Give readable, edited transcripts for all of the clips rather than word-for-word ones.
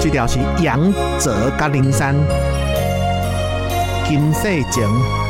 这条是杨哲甲林山金世情。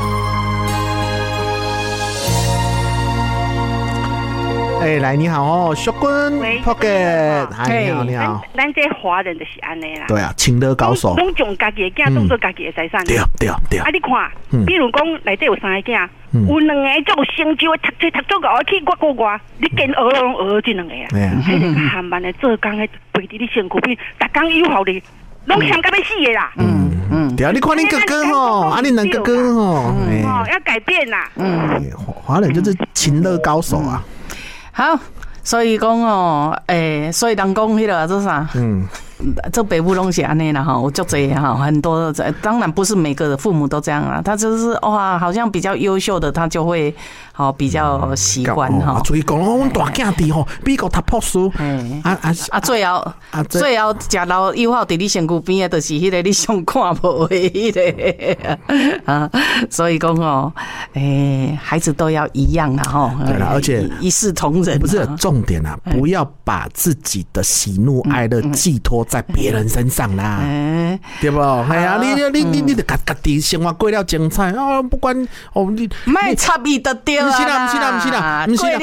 来你好哦，淑君 ，Pocket， 你好你好。 咱这华人就是安尼啦。 对啊，情勒高手。 拢将家己的囝当做家己的财产。 对。 啊，你看，比如讲内底有3个囝，有2个做有成就的，读足高，去外国外，你跟学拢学这2个啊。迄个慢的做工的陪伫你身躯边，逐工友好的，拢嫌到要死的啦。 对啊，你看你哥哥吼，啊，你两哥哥吼， 要改变啦。 华人就是情勒高手啊。 好，所以讲所以人讲迄个做啥？这北部拢是安尼啦哈，我就这哈，很多当然不是每个父母都这样啊，他就是哇，好像比较优秀的他就会比较喜欢哈。 所以讲我们大囝弟吼，美国读博士， 最后食老友好伫你身躯边的，就是迄个你上看无的迄个所以讲孩子都要一样啦哈。 对啦，而且一视同仁， 不是重点啊，不要把自己的喜怒哀乐寄托在别人身上啦，对不？哎呀，你得家己生活过了精彩哦，不管你卖插伊就对啦， 不是啦，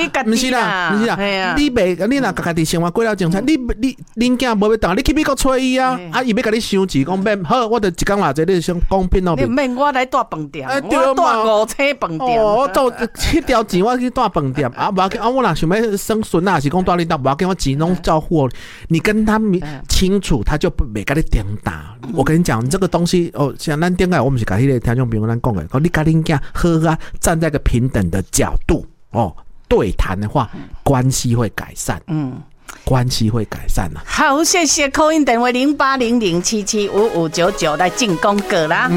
你若家己生活过了精彩，恁囝无要当，你去美国找伊啊，伊要甲你收钱，讲免好，我就一工偌济，你想公平咯？ 你免我来带饭店，我带5车饭店， 我做迄条钱我去带饭店啊，无要紧啊，我若想要生孙啊，是讲带你带，无要紧，我钱拢照付。你跟他清楚，他就没跟你点打。我跟你讲，这个东西像咱顶下我们是跟迄个听众朋友咱讲的，你跟恁囝好啊，站在一个平等的角度对谈的话，关系会改善。关系会改善啦。 好，谢谢call in电话0800775599来进广告啦。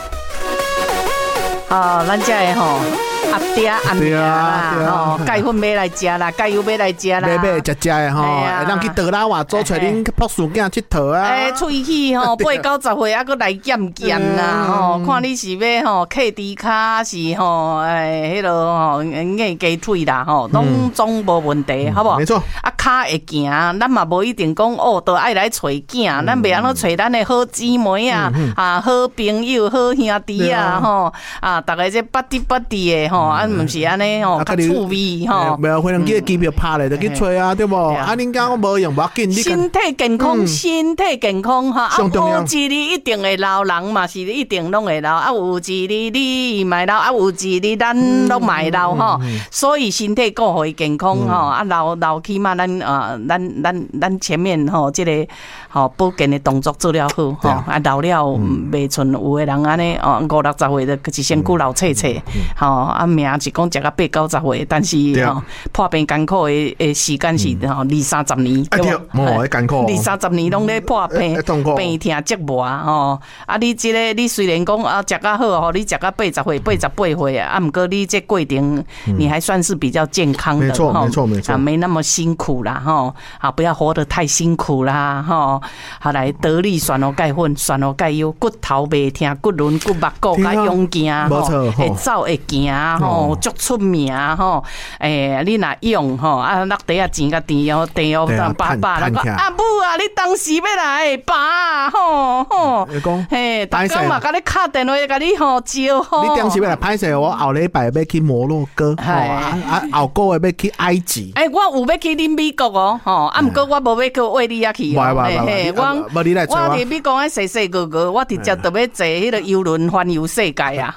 咱这的阿爹阿娘啦，钙粉买来食啦，钙油买来食啦， 买食的吼，让去倒拉话做出恁博士囝佚佗啊。 喙齿8、90岁还佫来检啦，看你是要客低卡是迄落硬鸡腿啦，拢总无问题，好不好？ 没错。 啊，骹会行，咱嘛无一定讲都爱来找囝，咱袂安怎找咱的好姊妹啊，好朋友、好兄弟啊，大家这巴滴巴滴的毋是安尼较趣味没有，可能记机票拍咧就去找啊，对不？恁讲我无用，无要紧。 身体健康，身体健康上重要。有一日一定会老，人嘛是一定拢会老。有一日你卖老，有一日咱拢卖老所以身体顾好健康老起码咱前面这个保健的动作做了好老了袂像有的人安尼50-60岁的一身躯老脆脆命是讲食到8、90岁，但是破病艰苦的时间是20-30年， 对无？艰苦 20-30年拢咧破病，病痛折磨你这个你虽然讲食较好你食到80岁、88岁不过你这过程你还算是比较健康的， 没错， 没那么辛苦啦不要活得太辛苦啦好来得力选钙粉、选钙油，骨头袂痛，骨轮、骨目骨甲勇健会走会行足出名你若用落地钱甲甜爸爸母你当时要来爸你讲大家嘛甲你敲电话甲你招你当时要来歹势，我后礼拜要去摩洛哥后个月要去埃及我有要去恁美国不过我无要去为你去我伫美国洗个我直接就要坐迄个游轮环游世界啊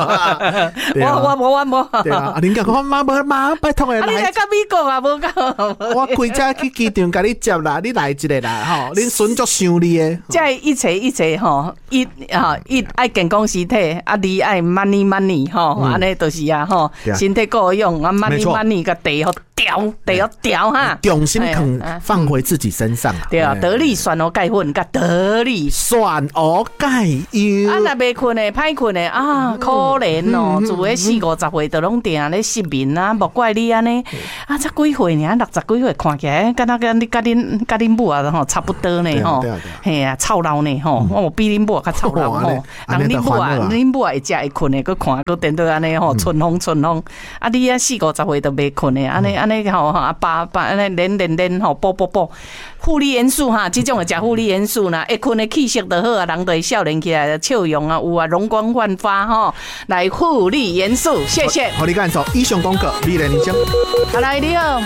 我对啊，恁讲我妈拜托诶， 你来到美国啊？无讲， 我开车去机场甲你接啦，你来一个啦，恁孙足想你诶。 这一切一爱健康身体，二爱 money 安尼就是身体够用money 甲地好调重心放回自己身上对啊，得力选钙粉甲得力选钙油若袂困诶，歹困诶可怜自个40-50岁都拢定咧失眠莫怪你安尼才几岁呢？60几岁看起来，敢若你甲恁母差不多呢嘿啊，操劳呢我比恁母较操劳人恁母会食会困诶，佮看佮电到安尼春风你40-50岁都袂困诶，安尼尼吼哈，把安尼连吼补。负离元素哈，这种的食负离元素呢，会困的气色就好啊，人就会少年起来，笑容啊有啊，容光焕发吼。来负离元素，谢谢。 好，你感受以上广告，美丽人生。 好来，你好。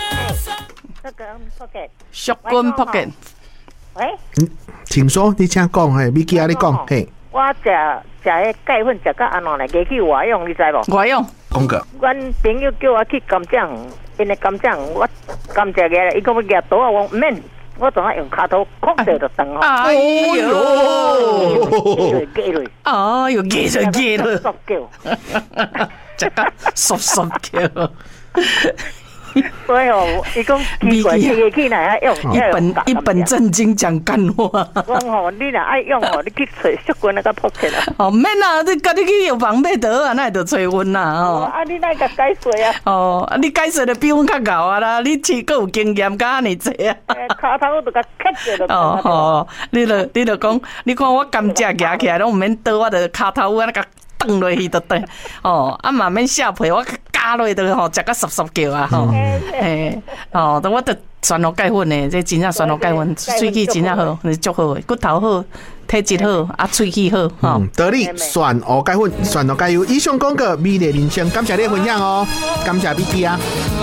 淑君 Pocket。 喂。 请说，你请讲，嘿，米基啊，你讲，嘿。 我食迄钙粉食到安怎来？加去外用，你知无？ 外用。 讲个。 阮朋友叫我去甘蔗，因为甘蔗我甘蔗个，伊讲要夹刀啊，我唔免，我总要用骹头控制就断哦。 哎呦！ 夹落。 哦，又夹落。 缩叫。 食到缩叫。 所以哦，伊讲奇怪，这个去哪爱用？ 一本正经讲干话。 我吼，你若爱用吼，你去找淑君那个 Pocket 啦。 哦，免啦，你家己去药房买得啊，那会得找阮啦吼。 啊，你那个解说啊？ 哦，啊，你解说的比阮较牛啊啦，你饲够有经验，甲安尼济啊。 骹头都甲磕着了。 哦吼，你就讲，你看我甘蔗夹起来拢毋免倒，我着骹头啊那个放落去就对。哦，啊嘛免下皮，我加落去就吼，食到唰叫啊吼。嘿，哦，我着酸露钙粉呢，这真正酸露钙粉，喙齿真正好，足好的，骨头好，体质好，啊，喙齿好，吼。 得力酸蚵钙粉、酸露钙油，以上广告美丽人生，感谢你的分享哦，感谢米基啊。